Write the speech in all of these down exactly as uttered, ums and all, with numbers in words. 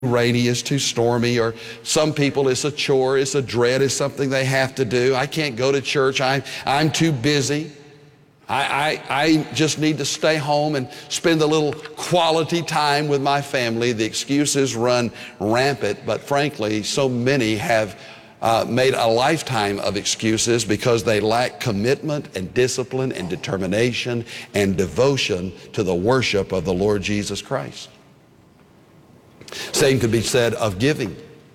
rainy, it's too stormy, or some people it's a chore, it's a dread, it's something they have to do. I can't go to church, I'm, I'm too busy. I, I, I just need to stay home and spend a little quality time with my family. The excuses run rampant, but frankly, so many have uh, made a lifetime of excuses because they lack commitment and discipline and determination and devotion to the worship of the Lord Jesus Christ. Same could be said of giving.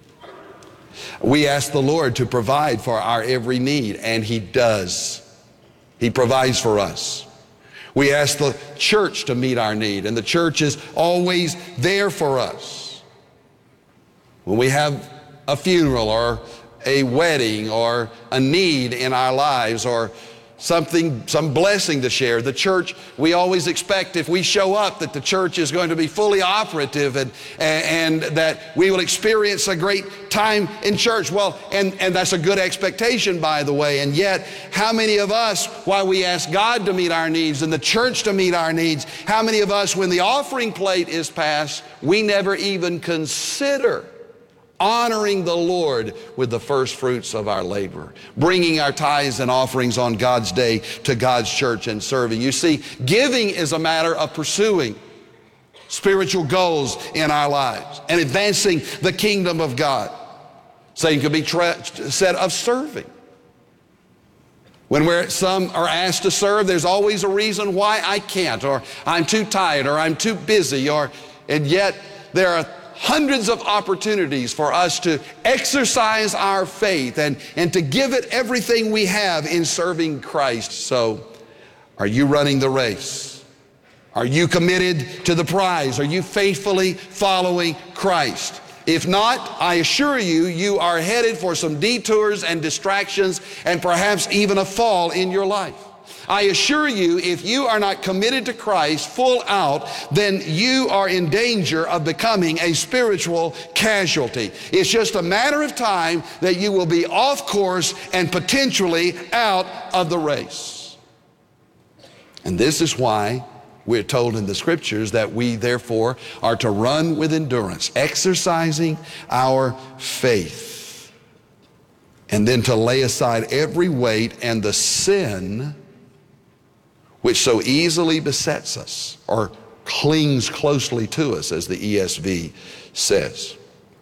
We ask the Lord to provide for our every need, and He does. He provides for us. We ask the church to meet our need, and the church is always there for us. When we have a funeral or a wedding or a need in our lives or something, some blessing to share, the church, we always expect if we show up that the church is going to be fully operative and, and, and that we will experience a great time in church. Well, and, and that's a good expectation, by the way. And yet, how many of us, while we ask God to meet our needs and the church to meet our needs, how many of us, when the offering plate is passed, we never even consider honoring the Lord with the first fruits of our labor, bringing our tithes and offerings on God's day to God's church and serving? You see, giving is a matter of pursuing spiritual goals in our lives and advancing the kingdom of God. Same could be tra- said of serving. When we're, some are asked to serve, there's always a reason why I can't, or I'm too tired, or I'm too busy, or, and yet there are hundreds of opportunities for us to exercise our faith and, and to give it everything we have in serving Christ. So, are you running the race? Are you committed to the prize? Are you faithfully following Christ? If not, I assure you, you are headed for some detours and distractions and perhaps even a fall in your life. I assure you, if you are not committed to Christ full out, then you are in danger of becoming a spiritual casualty. It's just a matter of time that you will be off course and potentially out of the race. And this is why we're told in the scriptures that we therefore are to run with endurance, exercising our faith, and then to lay aside every weight and the sin which so easily besets us or clings closely to us, as the E S V says.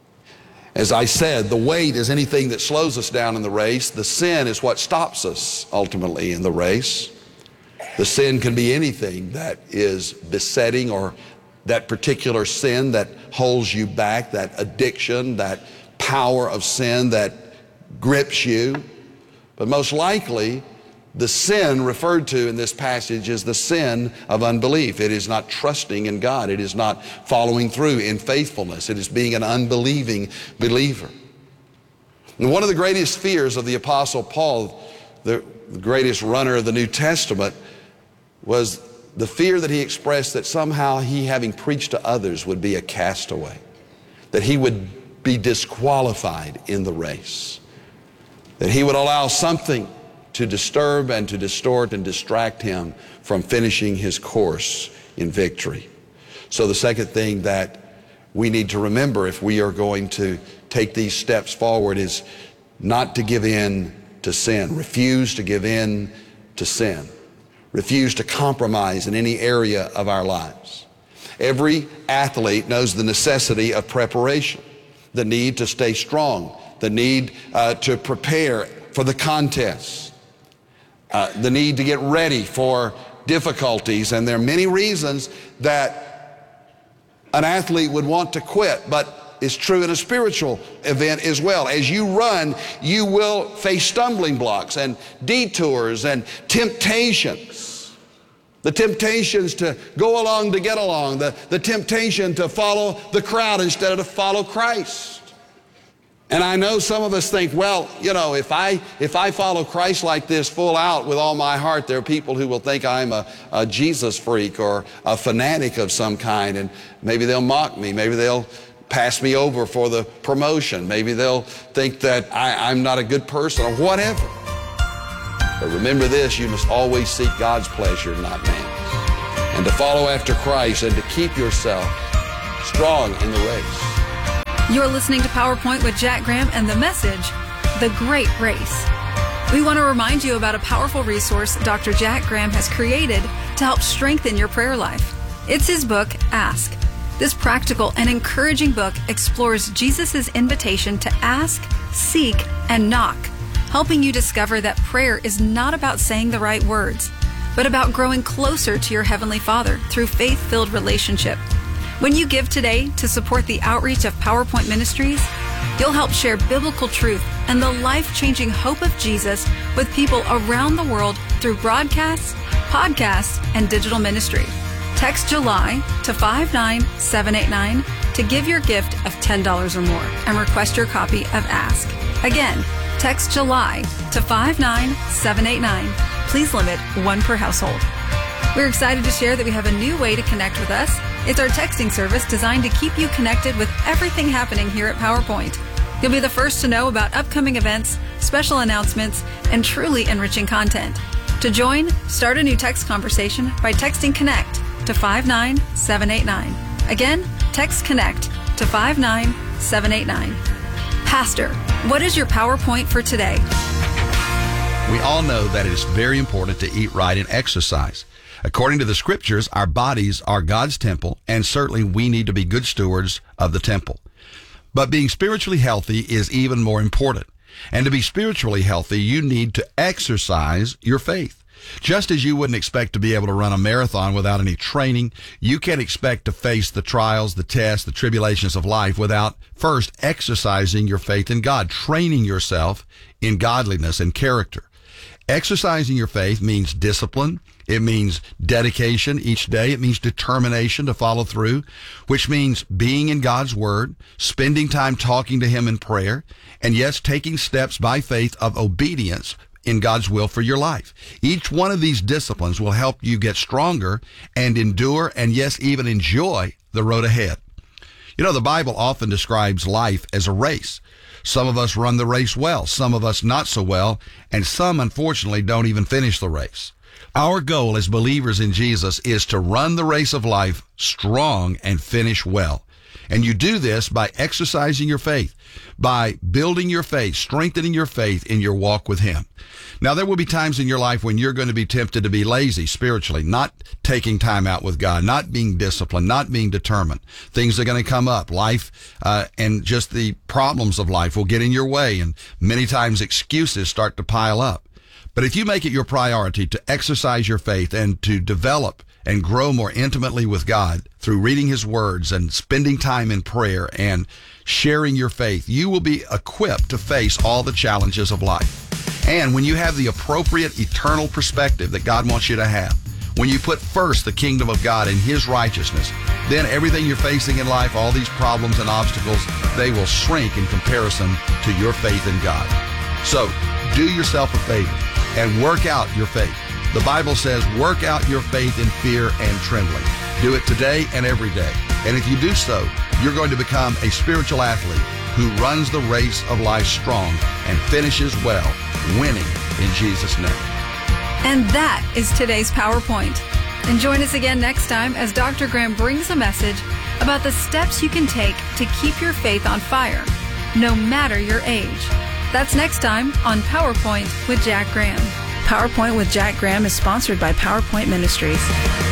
As I said, the weight is anything that slows us down in the race. The sin is what stops us ultimately in the race. The sin can be anything that is besetting, or that particular sin that holds you back, that addiction, that power of sin that grips you. But most likely, the sin referred to in this passage is the sin of unbelief. It is not trusting in God. It is not following through in faithfulness. It is being an unbelieving believer. And one of the greatest fears of the Apostle Paul, the greatest runner of the New Testament, was the fear that he expressed that somehow he, having preached to others, would be a castaway, that he would be disqualified in the race, that he would allow something to disturb and to distort and distract him from finishing his course in victory. So the second thing that we need to remember if we are going to take these steps forward is not to give in to sin. Refuse to give in to sin. Refuse to compromise in any area of our lives. Every athlete knows the necessity of preparation, the need to stay strong, the need uh, to prepare for the contest. Uh, the need to get ready for difficulties. And there are many reasons that an athlete would want to quit, but it's true in a spiritual event as well. As you run, you will face stumbling blocks and detours and temptations. The temptations to go along to get along, the, the temptation to follow the crowd instead of to follow Christ. And I know some of us think, well, you know, if I if I follow Christ like this full out with all my heart, there are people who will think I'm a, a Jesus freak or a fanatic of some kind, and maybe they'll mock me, maybe they'll pass me over for the promotion, maybe they'll think that I, I'm not a good person or whatever. But remember this, you must always seek God's pleasure, not man's. And to follow after Christ and to keep yourself strong in the race. You're listening to PowerPoint with Jack Graham and the message, The Great Race. We want to remind you about a powerful resource Doctor Jack Graham has created to help strengthen your prayer life. It's his book, Ask. This practical and encouraging book explores Jesus' invitation to ask, seek, and knock, helping you discover that prayer is not about saying the right words, but about growing closer to your Heavenly Father through faith-filled relationship. When you give today to support the outreach of PowerPoint Ministries, you'll help share biblical truth and the life-changing hope of Jesus with people around the world through broadcasts, podcasts, and digital ministry. Text July to five nine seven eight nine to give your gift of ten dollars or more and request your copy of Ask. Again, text July to five nine seven eight nine. Please limit one per household. We're excited to share that we have a new way to connect with us. It's our texting service designed to keep you connected with everything happening here at PowerPoint. You'll be the first to know about upcoming events, special announcements, and truly enriching content. To join, start a new text conversation by texting CONNECT to five nine seven eight nine. Again, text CONNECT to five nine seven eight nine. Pastor, what is your PowerPoint for today? We all know that it is very important to eat right and exercise. According to the scriptures, our bodies are God's temple, and certainly we need to be good stewards of the temple. But being spiritually healthy is even more important. And to be spiritually healthy, you need to exercise your faith. Just as you wouldn't expect to be able to run a marathon without any training, you can't expect to face the trials, the tests, the tribulations of life without first exercising your faith in God, training yourself in godliness and character. Exercising your faith means discipline. It means dedication each day. It means determination to follow through, which means being in God's Word, spending time talking to Him in prayer, and yes, taking steps by faith of obedience in God's will for your life. Each one of these disciplines will help you get stronger and endure and yes, even enjoy the road ahead. You know, the Bible often describes life as a race. Some of us run the race well, some of us not so well, and some, unfortunately, don't even finish the race. Our goal as believers in Jesus is to run the race of life strong and finish well. And you do this by exercising your faith, by building your faith, strengthening your faith in your walk with Him. Now, there will be times in your life when you're going to be tempted to be lazy spiritually, not taking time out with God, not being disciplined, not being determined. Things are going to come up. Life uh, and just the problems of life will get in your way, and many times excuses start to pile up. But if you make it your priority to exercise your faith and to develop and grow more intimately with God through reading His words and spending time in prayer and sharing your faith, you will be equipped to face all the challenges of life. And when you have the appropriate eternal perspective that God wants you to have, when you put first the kingdom of God and His righteousness, then everything you're facing in life, all these problems and obstacles, they will shrink in comparison to your faith in God. So do yourself a favor and work out your faith. The Bible says, work out your faith in fear and trembling. Do it today and every day. And if you do so, you're going to become a spiritual athlete who runs the race of life strong and finishes well, winning in Jesus' name. And that is today's PowerPoint. And join us again next time as Doctor Graham brings a message about the steps you can take to keep your faith on fire, no matter your age. That's next time on PowerPoint with Jack Graham. PowerPoint with Jack Graham is sponsored by PowerPoint Ministries.